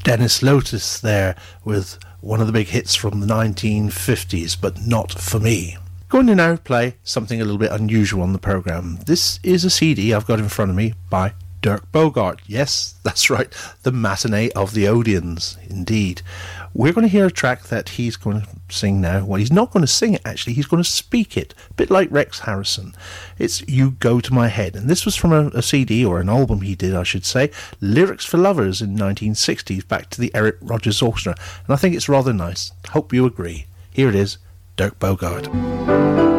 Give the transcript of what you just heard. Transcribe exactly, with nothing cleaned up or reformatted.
Dennis Lotus there with one of the big hits from the nineteen fifties, but not for me. Going to now play something a little bit unusual on the programme. This is a C D I've got in front of me by Dirk Bogarde. Yes, that's right, the Matinee of the Odeons, indeed. We're going to hear a track that he's going to sing now. Well, he's not going to sing it, actually. He's going to speak it, a bit like Rex Harrison. It's You Go to My Head. And this was from a, a C D, or an album he did, I should say, Lyrics for Lovers in nineteen sixties, back to the Eric Rodgers Orchestra. And I think it's rather nice. Hope you agree. Here it is, Dirk Bogarde.